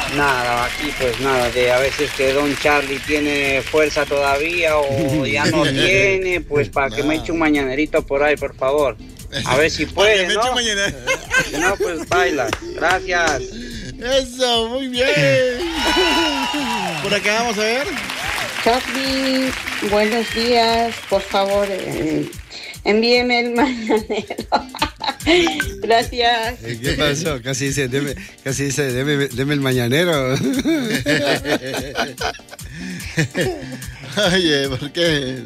Nada, aquí pues nada, de a veces que Don Charlie tiene fuerza todavía o ya no tiene, pues para que me eche un mañanerito por ahí, por favor. A ver si puede, ¿no? Si no, pues baila. Gracias. Eso, muy bien. Por acá vamos a ver. Charlie, buenos días. Por favor, envíeme el mañanero. Gracias. ¿Qué pasó? Casi dice, deme el mañanero. Oye, ¿por qué?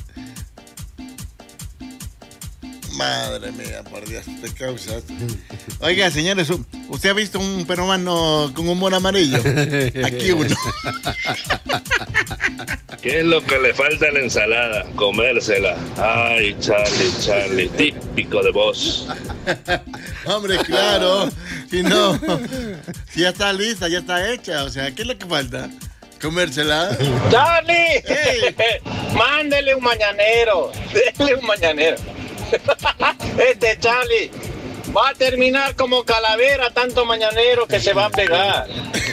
Madre mía, por Dios, te causas. Oiga, señores, ¿usted ha visto un peruano con humor amarillo? Aquí uno. ¿Qué es lo que le falta a la ensalada? Comérsela. Ay, Charlie, típico de vos. Hombre, claro. Si no, si ya está lista, ya está hecha. O sea, ¿qué es lo que falta? Comérsela. ¡Charlie! Hey. Mándele un mañanero. Dele un mañanero. Este Charlie va a terminar como calavera, tanto mañanero que se va a pegar.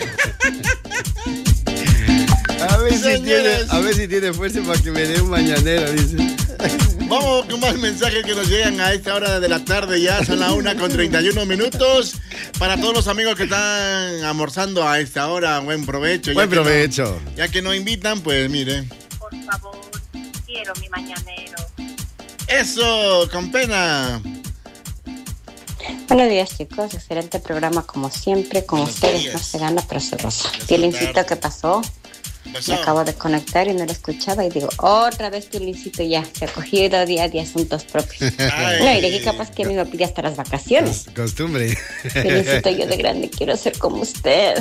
A ver si tiene fuerza para que me dé un mañanero, dice. Vamos con más mensajes que nos llegan a esta hora de la tarde. Ya son las 1:31. Para todos los amigos que están almorzando a esta hora, buen provecho. Buen provecho. Ya que nos invitan, pues mire. Por favor, quiero mi mañanero. Eso, con pena. Buenos días, chicos. Excelente programa como siempre. Con ustedes no se gana, pero se goza. Pielincito, ¿qué pasó? Me acabo de conectar y no lo escuchaba y digo, otra vez Pielincito ya se ha cogido día de asuntos propios. No, y de que capaz que a mí me pide hasta las vacaciones. Costumbre. Pielincito, yo de grande quiero ser como usted.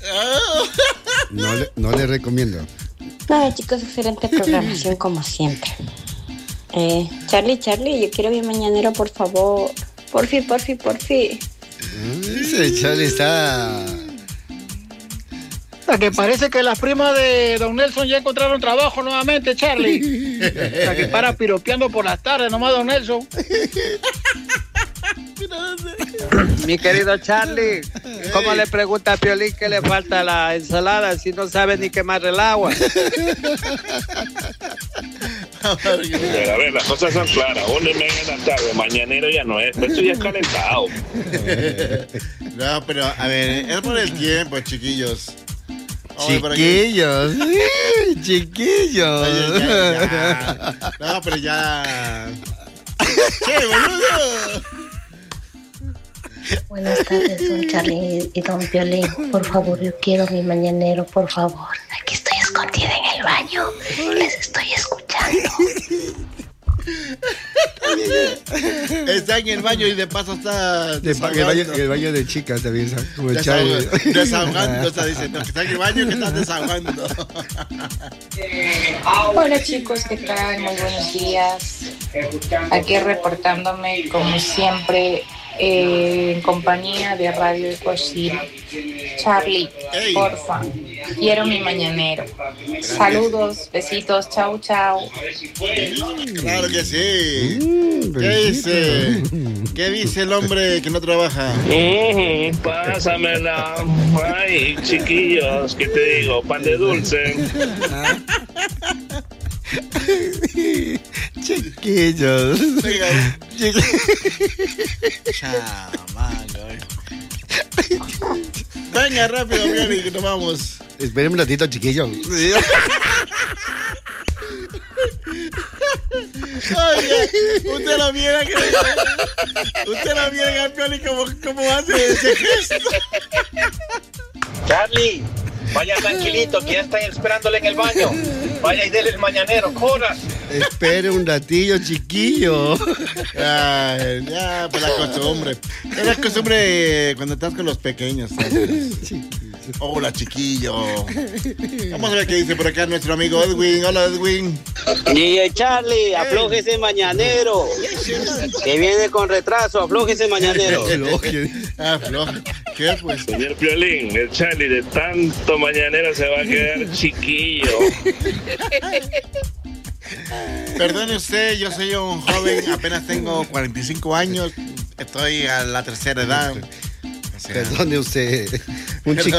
No le recomiendo. Nada, chicos, excelente programación como siempre. Charlie, yo quiero mi mañanero, por favor. Porfi. Ese Charlie está... La que parece que las primas de Don Nelson ya encontraron trabajo nuevamente, Charlie. La que para piropeando por las tardes, nomás Don Nelson. Mi querido Charlie, ¿cómo le pregunta a Piolín que le falta la ensalada si no sabe ni quemar el agua? A ver, las cosas son claras. 1:30 de la tarde, mañanero ya no es. Esto ya es calentado. No, pero a ver, es por el tiempo, chiquillos. Chiquillos. Chiquillos. Oye, ya. No, pero ya. ¡Che, boludo! Buenas tardes, don Charlie y don Piolín. Por favor, yo quiero mi mañanero, por favor. Aquí estoy escondida en el baño. Les estoy escuchando. Está en el baño y de paso está el baño de chicas también, como el Charlie. Desahogando, está diciendo que está en el baño que está desahogando. Hola chicos, ¿qué tal? Muy buenos días. Aquí reportándome como siempre en compañía de Radio Ecuacil. Charlie, porfa, quiero mi mañanero. Saludos, besitos, chau. Claro que sí. ¿Qué dice el hombre que no trabaja? Pásamela. Ay, chiquillos, ¿qué te digo? Pan de dulce. Chiquillos. Chamaco. Venga, rápido, Pioli, que nos vamos. Espérenme un ratito, chiquillo. Oye, usted lo viera a Pioli como hace ese gesto. Charlie, vaya tranquilito, que ya están esperándole en el baño. Vaya y dele el mañanero, corra. Espere un ratillo, chiquillo. Ay, ya, pues la costumbre. Es la costumbre cuando estás con los pequeños. Hola, chiquillo. Vamos a ver qué dice por acá nuestro amigo Edwin. Hola, Edwin. DJ Charlie, afloje ese mañanero. Que viene con retraso, afloje ese mañanero. Afloje. ¿Qué pues? Señor Piolín, el Charlie de tanto mañanero se va a quedar chiquillo. Perdone usted, yo soy un joven, apenas tengo 45 años, estoy a la tercera edad. Perdone usted, un chico.